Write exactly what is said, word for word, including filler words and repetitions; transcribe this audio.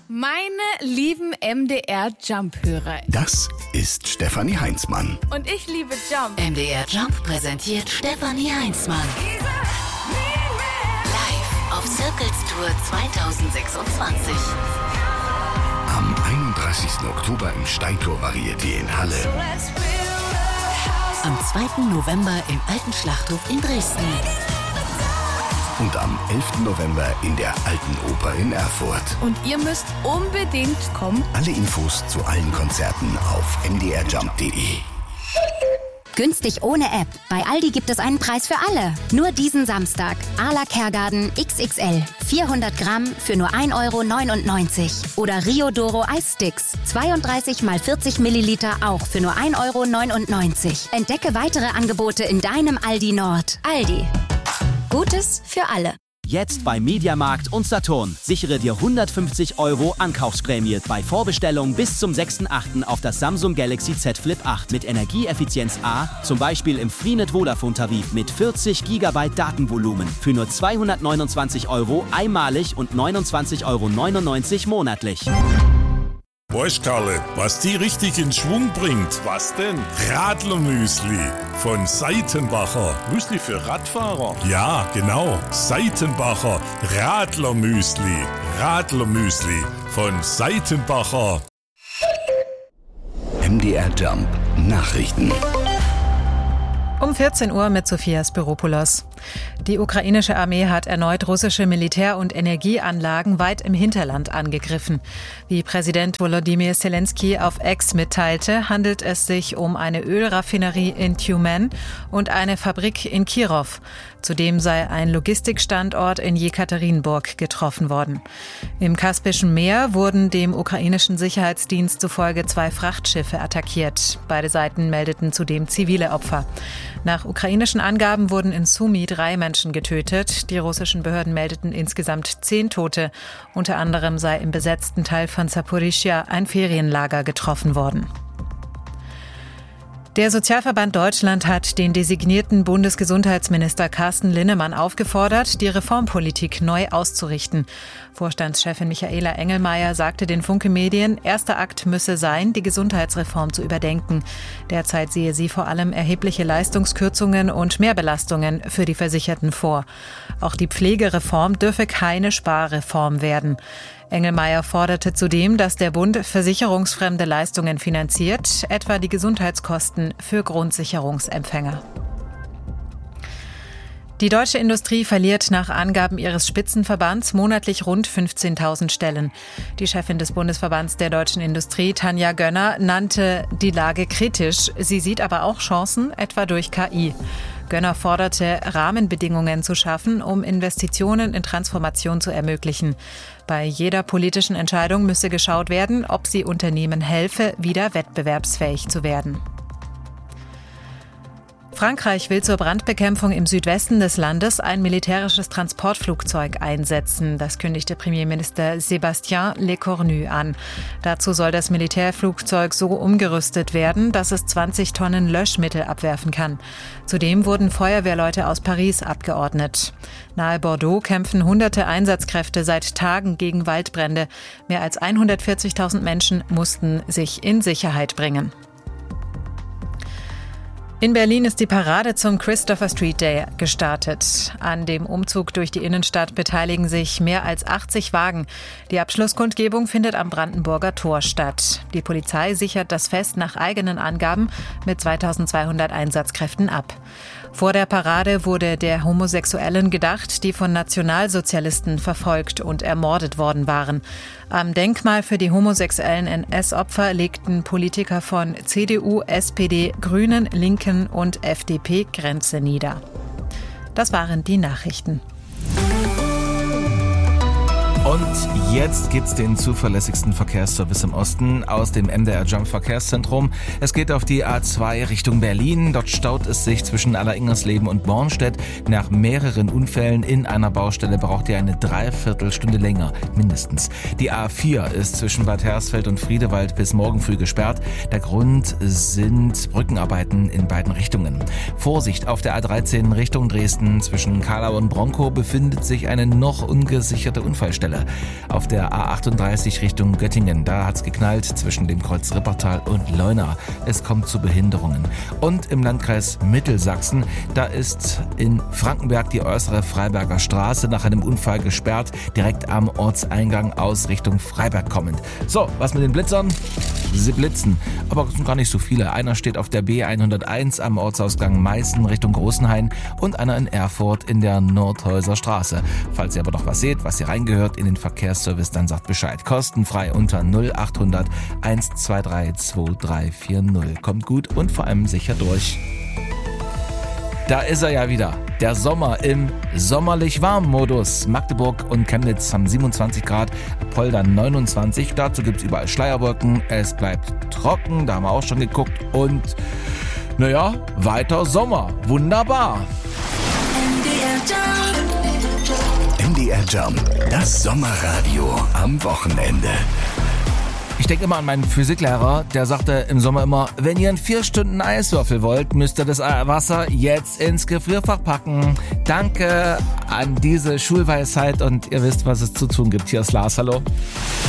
Meine lieben M D R-Jump-Hörer. Das ist Stefanie Heinzmann. Und ich liebe Jump. M D R Jump präsentiert Stefanie Heinzmann. Live auf Circles Tour zwanzig sechsundzwanzig. Am einunddreißigsten Oktober im Steintor Varieté in Halle. Am zweiten November im Alten Schlachthof in Dresden. Und am elften November in der Alten Oper in Erfurt. Und ihr müsst unbedingt kommen. Alle Infos zu allen Konzerten auf m d r jump punkt d e. Günstig ohne App. Bei Aldi gibt es einen Preis für alle. Nur diesen Samstag. Arla Kergarten X X L. vierhundert Gramm für nur ein Euro neunundneunzig. Oder Rio Doro Eissticks. zweiunddreißig mal vierzig Milliliter auch für nur ein Euro neunundneunzig. Entdecke weitere Angebote in deinem Aldi Nord. Aldi. Gutes für alle. Jetzt bei Mediamarkt und Saturn. Sichere dir hundertfünfzig Euro Ankaufsprämie bei Vorbestellung bis zum sechsten achten auf das Samsung Galaxy Z Flip acht mit Energieeffizienz A, zum Beispiel im Freenet Vodafone Tarif mit vierzig Gigabyte Datenvolumen für nur zweihundertneunundzwanzig Euro einmalig und neunundzwanzig Euro neunundneunzig monatlich. Weißt Karle, was die richtig in Schwung bringt? Was denn? Radlermüsli von Seitenbacher. Müsli für Radfahrer? Ja, genau. Seitenbacher Radlermüsli. Radlermüsli von Seitenbacher. M D R Jump Nachrichten. Um vierzehn Uhr mit Sophia Spiropoulos. Die ukrainische Armee hat erneut russische Militär- und Energieanlagen weit im Hinterland angegriffen. Wie Präsident Volodymyr Zelensky auf X mitteilte, handelt es sich um eine Ölraffinerie in Tyumen und eine Fabrik in Kirov. Zudem sei ein Logistikstandort in Jekaterinburg getroffen worden. Im Kaspischen Meer wurden dem ukrainischen Sicherheitsdienst zufolge zwei Frachtschiffe attackiert. Beide Seiten meldeten zudem zivile Opfer. Nach ukrainischen Angaben wurden in Sumy drei Menschen getötet. Die russischen Behörden meldeten insgesamt zehn Tote. Unter anderem sei im besetzten Teil von Saporischschja ein Ferienlager getroffen worden. Der Sozialverband Deutschland hat den designierten Bundesgesundheitsminister Carsten Linnemann aufgefordert, die Reformpolitik neu auszurichten. Vorstandschefin Michaela Engelmeier sagte den Funke Medien, erster Akt müsse sein, die Gesundheitsreform zu überdenken. Derzeit sehe sie vor allem erhebliche Leistungskürzungen und Mehrbelastungen für die Versicherten vor. Auch die Pflegereform dürfe keine Sparreform werden. Engelmeier forderte zudem, dass der Bund versicherungsfremde Leistungen finanziert, etwa die Gesundheitskosten für Grundsicherungsempfänger. Die deutsche Industrie verliert nach Angaben ihres Spitzenverbands monatlich rund fünfzehntausend Stellen. Die Chefin des Bundesverbands der deutschen Industrie, Tanja Gönner, nannte die Lage kritisch. Sie sieht aber auch Chancen, etwa durch K I. Gönner forderte, Rahmenbedingungen zu schaffen, um Investitionen in Transformation zu ermöglichen. Bei jeder politischen Entscheidung müsse geschaut werden, ob sie Unternehmen helfe, wieder wettbewerbsfähig zu werden. Frankreich will zur Brandbekämpfung im Südwesten des Landes ein militärisches Transportflugzeug einsetzen. Das kündigte Premierminister Sébastien Lecornu an. Dazu soll das Militärflugzeug so umgerüstet werden, dass es zwanzig Tonnen Löschmittel abwerfen kann. Zudem wurden Feuerwehrleute aus Paris abgeordnet. Nahe Bordeaux kämpfen hunderte Einsatzkräfte seit Tagen gegen Waldbrände. Mehr als hundertvierzigtausend Menschen mussten sich in Sicherheit bringen. In Berlin ist die Parade zum Christopher Street Day gestartet. An dem Umzug durch die Innenstadt beteiligen sich mehr als achtzig Wagen. Die Abschlusskundgebung findet am Brandenburger Tor statt. Die Polizei sichert das Fest nach eigenen Angaben mit zweitausendzweihundert Einsatzkräften ab. Vor der Parade wurde der Homosexuellen gedacht, die von Nationalsozialisten verfolgt und ermordet worden waren. Am Denkmal für die homosexuellen N S-Opfer legten Politiker von C D U, S P D, Grünen, Linken und F D P Grenze nieder. Das waren die Nachrichten. Und jetzt gibt's den zuverlässigsten Verkehrsservice im Osten aus dem M D R Jump Verkehrszentrum. Es geht auf die A zwei Richtung Berlin. Dort staut es sich zwischen Alleringmersleben und Bornstedt. Nach mehreren Unfällen in einer Baustelle braucht ihr eine Dreiviertelstunde länger, mindestens. Die A vier ist zwischen Bad Hersfeld und Friedewald bis morgen früh gesperrt. Der Grund sind Brückenarbeiten in beiden Richtungen. Vorsicht, auf der A dreizehn Richtung Dresden zwischen Kahlau und Bronkow befindet sich eine noch ungesicherte Unfallstelle. Baustelle. Auf der A achtunddreißig Richtung Göttingen, da hat's geknallt zwischen dem Kreuz Rippertal und Leuna. Es kommt zu Behinderungen. Und im Landkreis Mittelsachsen, da ist in Frankenberg die äußere Freiberger Straße nach einem Unfall gesperrt, direkt am Ortseingang aus Richtung Freiberg kommend. So, was mit den Blitzern? Sie blitzen, aber es sind gar nicht so viele. Einer steht auf der B hunderteins am Ortsausgang Meißen Richtung Großenhain und einer in Erfurt in der Nordhäuser Straße. Falls ihr aber noch was seht, was hier reingehört in den Verkehrsservice, dann sagt Bescheid. Kostenfrei unter null achthundert hundertzweiunddreißig zweiunddreißig vierzig. Kommt gut und vor allem sicher durch. Da ist er ja wieder. Der Sommer im sommerlich warmen Modus. Magdeburg und Chemnitz haben siebenundzwanzig Grad, Apolda neunundzwanzig. Dazu gibt es überall Schleierwolken. Es bleibt trocken, da haben wir auch schon geguckt. Und naja, weiter Sommer. Wunderbar. M D R Jump, das Sommerradio am Wochenende. Ich denke immer an meinen Physiklehrer, der sagte im Sommer immer, wenn ihr in vier Stunden Eiswürfel wollt, müsst ihr das Wasser jetzt ins Gefrierfach packen. Danke an diese Schulweisheit und ihr wisst, was es zu tun gibt. Hier ist Lars, hallo.